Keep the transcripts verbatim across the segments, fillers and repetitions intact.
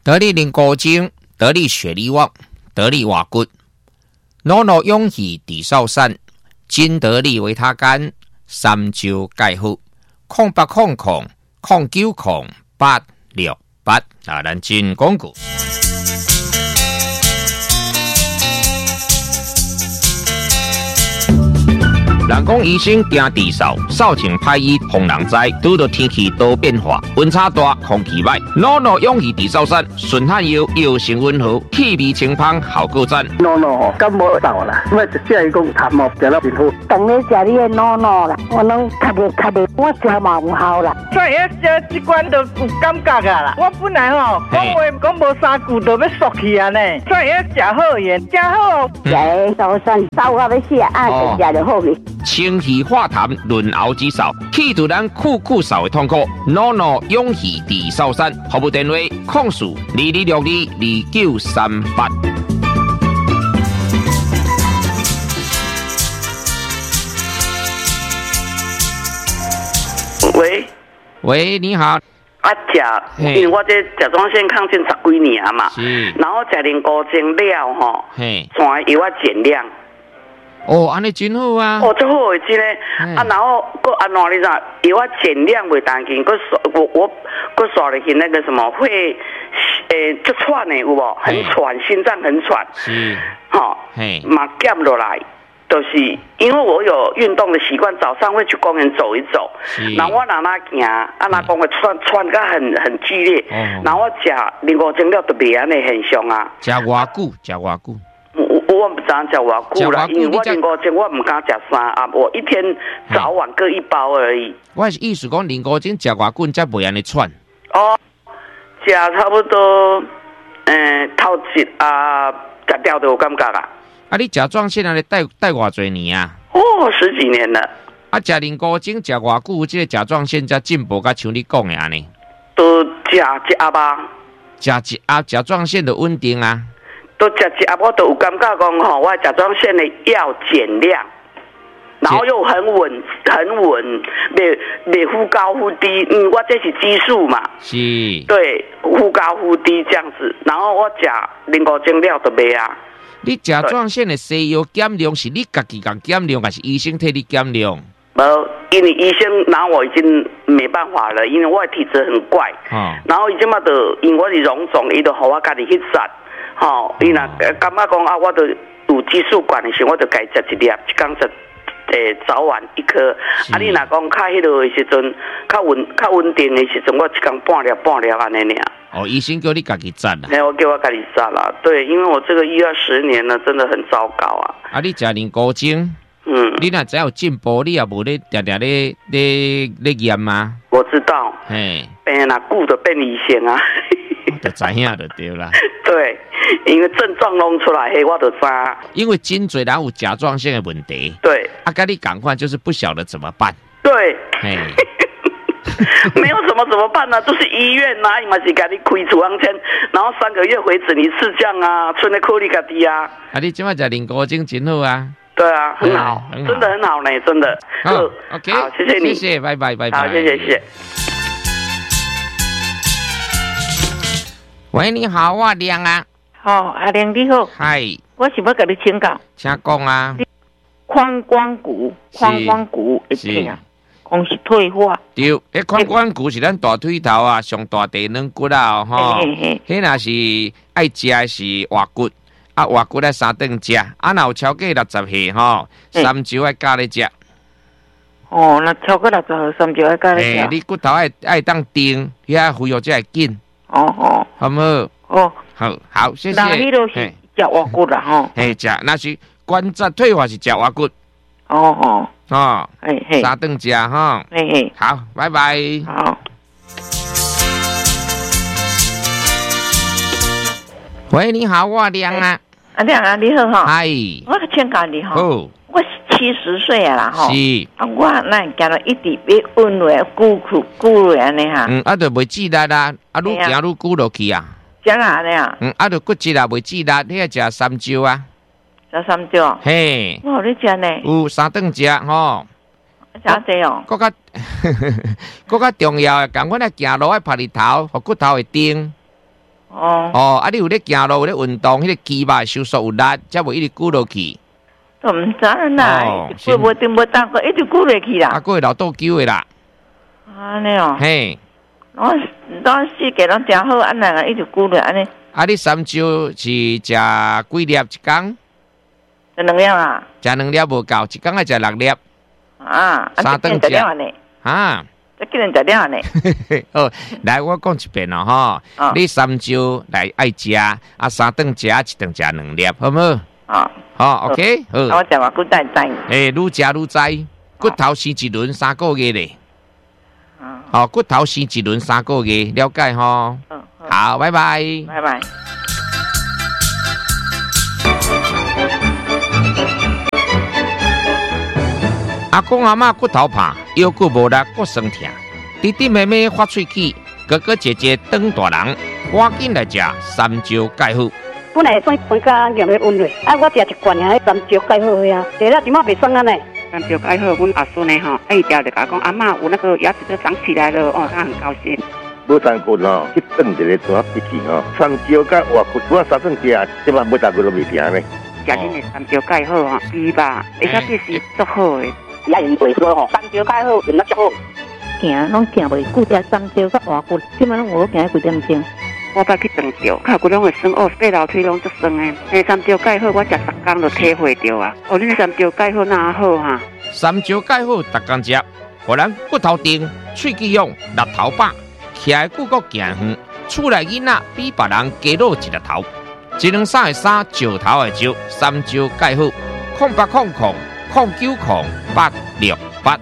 得力灵骨精，得力血力旺，得力瓦骨，诺诺勇气地少散，金得力维他干，三焦钙护，空八空空空九空八六八啊，咱进广告。人讲医生惊地扫，扫前歹医防人灾。拄到天气多变化，温差大，空气歹，诺诺勇气地扫散，顺汗药药性温和，气味清芳，效果赞。 诺诺吼，感冒扫啦，我就只伊讲痰毛食了真好。 当咧食你的诺诺啦，我拢咳着咳着，我食嘛有效啦。 所以这这罐都有感觉啊啦。我本来吼讲话讲无三句就要缩去啊呢，所以食好盐，食好。 食的扫散，扫到要死啊，就食就好去。 清气化痰，润喉止扫，去除咱酷酷扫的痛苦。诺诺勇气地扫散，服务电话：控诉二二六二二九三八。 喂喂，你好。 啊，食，因为我这甲状腺亢进十几年嘛，然后食灵骨精了吼，全药啊减量。 哦，安尼真好啊！ 哦，最好的真嘞，啊，然后搁安怎你知道？药啊减量袂当紧，搁我我搁刷了去那个什么会，诶，就喘的有无？很喘，心脏很喘， 是， 吼，嘛减落来。就是因为我有运动的习惯，早上会去公园走一走，然后我拿那行，啊那讲会喘喘个很很剧烈，哦、然后我食灵骨精了特别安尼很凶啊。 食偌久？食偌久？ 我我唔知食偌久啦，因为我灵骨精我唔敢食三啊，我一天早晚各一包而已。 我是意思讲灵骨精食偌久才袂安尼喘。 哦，食差不多，嗯，头一啊食掉就有感觉啦。 啊！你甲状腺安尼带带偌侪年啊？ 哦，十几年了。 啊，食灵骨精食偌久，这个甲状腺才进步，甲像你讲的安尼。 都食一盒吧。 食一盒甲状腺的稳定啊。 都食一盒，我都有感觉讲吼，我甲状腺的药减量，然后又很稳，很稳，袂袂忽高忽低。嗯，我这是激素嘛。 是。 对，忽高忽低这样子，然后我食灵骨精了就袂啊。 你甲状腺的西药减量是你家己讲减量，还是医生替你减量？ 无，因为医生拿我已经没办法了，因为我的体质很怪。哦。然后伊即马就因为我是溶肿，伊就互我家己去杀。吼、哦，伊若感觉讲啊，我就有激素管的时候，我就该食一粒，一工食诶早晚一颗。啊，你若讲较迄落的时阵，较稳较稳定的时阵，我一工半粒半粒安尼尔。 哦，医生叫你自己赞啦。 没我叫我自己赞啦。对，因为我这个医二十年了，真的很糟糕啊。 啊，你食灵骨精，嗯，你若只有进步，你也无咧定定咧咧咧验吗？ 我知道。 嘿， 病人顾着变医生啊。 就知影就对啦。 对，因为症状弄出来，嘿，我就知。 因为真侪人有甲状腺的问题。 对。 啊，跟你赶快就是不晓得怎么办。 对。 嘿。 没有什么怎么办呢？就是医院呐，伊嘛是给你开处方签，然后三个月回诊一次这样啊，存的颗粒较低啊。 啊，你今麦食灵骨精真好啊。 对啊，很好，嗯、真的很好呢，真的。 好 ，OK， 好，谢谢你， 谢谢，拜拜，拜拜。 好，谢谢，谢谢。 喂，你好，我亮啊。 哦，阿亮你好。 嗨。 我是要跟你请教。 请讲啊。 髋关骨，髋关骨会痛。讲是退化， 对，迄髋关骨是咱大腿头啊，上大腿软骨啊，吼，迄若是爱食是滑骨，啊滑骨咧三顿食，啊若有超过六十岁吼，三周爱加咧食。 哦，那超过六十岁三周爱加咧食。 诶，你骨头爱爱当定，遐恢复才会紧。 哦哦， 好唔好？ 哦， 好，好，谢谢。 那迄都是食滑骨啦，吼。 嘿，食那是关节退化是食滑骨。 哦哦。 哦， 嘿嘿， 三顿食哈， 嘿嘿， 好，拜拜。 好。 喂，你好，我亮啊。 啊，亮啊，你好哈。 嗨。 我请教你哈。 哦。 我七十岁啊啦哈。 是。 啊，我那今日一直要运落久久久落安尼哈。 嗯，啊，就袂记力啦，啊，愈行愈久落去啊。 怎啊呢啊？ 嗯，啊，就骨质啊袂记力，你要食三蕉啊。 食三蕉， 嘿， 我有咧食呢， 有三顿食吼， 食济哦， 搁较，搁较重要诶，共阮来行路爱拍日头，互骨头会顶。 哦哦，啊，你有咧行路，有咧运动，迄、那个肌肉收缩有力，才会一直鼓落去。 都唔知啦，会无定无当个一直鼓落去啦。 啊，个会老倒球的啦。 安尼哦。 嘿。 我当时给人真好，安那个一直鼓落安尼。 啊，你三招是食几粒一工？ 食两粒啊。 食两粒无够，一工爱食六粒。 啊， 三顿食呢？ 啊， 这叫人食了呢。 哦，来我讲一遍咯吼，哦、你三招来爱食，啊三顿食，一顿食两粒，好唔好？ 哦， 好 ，OK， 好。 我食我骨再知。 诶，愈食愈知，骨頭生一輪三個月咧。哦，骨頭生一輪三個月，了解吼？嗯，好，拜拜。 拜拜。 阿公阿嬷骨頭怕，腰骨無力，骨酸痛。弟弟妹妹發喙齒，哥哥姐姐當大人，趕緊來食三招解好。 本來算分家用咧溫嘞，啊，我食一罐啊，三招解好呀，第日點解袂酸啊呢？ 三招解好，阮阿孫呢吼，哎，一條就甲講阿嬷有那個牙齒都長起來了，哦，他很高興。 無三骨吼，去轉一個大筆去吼，三招甲活骨，我三頓食，即擺每大骨都未停呢。 食恁的三招解好吼，豬吧，而且這是足好的。 也用袂說吼，三招解好用得足好。 行，攏行袂久，食三招甲活骨，即擺攏有行幾點鐘。 我捌去長照，腳骨攏會酸，哦，八樓腿攏足酸誒。誒，三招解好，我食十工就體會到啊。哦，恁三招解好哪好哈？ 三招解好，逐工食，互咱骨頭硬，喙齒勇，力頭飽，徛的久閣行遠，厝內囡仔比別人加老一粒頭。一兩三的三，石頭的石，三招解好，空八空空，空九空八六八。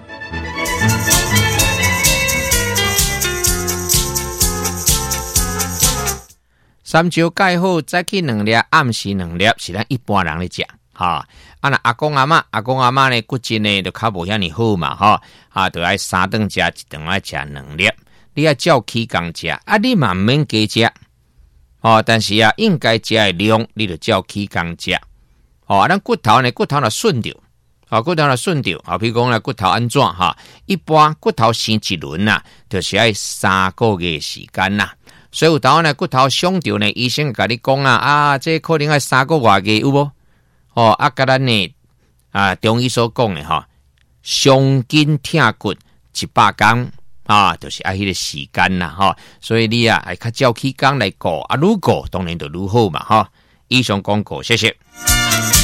三招解好，早起兩粒，暗時兩粒，是咱一般人咧食，哈。啊，那阿公阿嬷，阿公阿嬷呢，骨質呢就較無遐尼好嘛，哈。啊，就愛三頓食，一頓愛食兩粒。你要照起工食，啊，你嘛毋免加食，哦。但是啊，應該食的量，你就照起工食。哦，咱骨頭呢，骨頭若順着，啊，骨頭若順着，啊，譬如講咧，骨頭安怎哈？一般骨頭生一輪呐，就是愛三個月時間呐。所以有當呢骨頭傷着呢，醫生甲你講啊，啊，這可能要三個外月有無？哦，啊，甲咱呢啊中醫所講的哈，傷筋痛骨一百工啊，就是愛迄個時間啦哈。所以你啊，愛較照起工來顧，啊，愈顧當然就愈好嘛哈。以上廣告，謝謝。